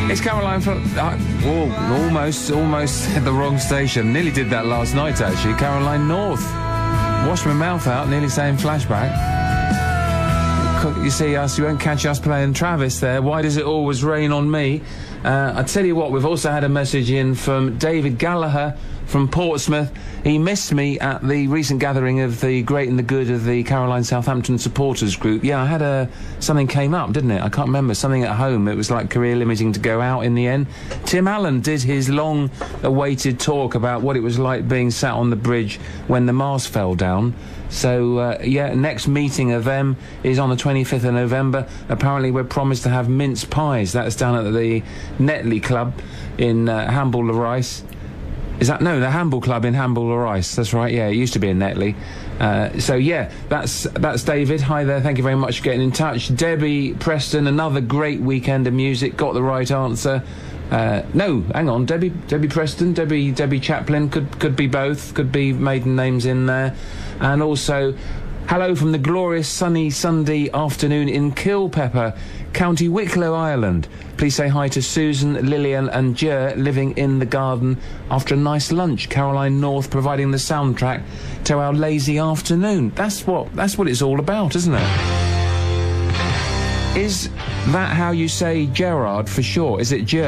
It's Caroline from... almost at the wrong station. Nearly did that last night, actually. Caroline North. Washed my mouth out, nearly saying Flashback. You see us, you won't catch us playing Travis there. Why does it always rain on me? I tell you what, we've also had a message in from David Gallagher from Portsmouth. He missed me at the recent gathering of the great and the good of the Caroline Southampton supporters group. Yeah, I had something came up, didn't it? I can't remember. Something at home. It was like career limiting to go out in the end. Tim Allen did his long-awaited talk about what it was like being sat on the bridge when the mast fell down. So, yeah, next meeting of them is on the 25th of November. Apparently we're promised to have mince pies. That's down at the Netley Club in Hamble-le-Rice. Is that... No, the Hamble Club in Hamble-le-Rice. That's right, yeah, it used to be in Netley. So, yeah, that's David. Hi there, thank you very much for getting in touch. Debbie Preston, another great weekend of music. Got the right answer. No, hang on, Debbie Preston, Debbie Chaplin, could be both, could be maiden names in there. And also, hello from the glorious sunny Sunday afternoon in Kilpepper, County Wicklow, Ireland. Please say hi to Susan, Lillian and Jer living in the garden after a nice lunch. Caroline North providing the soundtrack to our lazy afternoon. That's what it's all about, isn't it? Is that how you say Gerard for short? Is it Jer?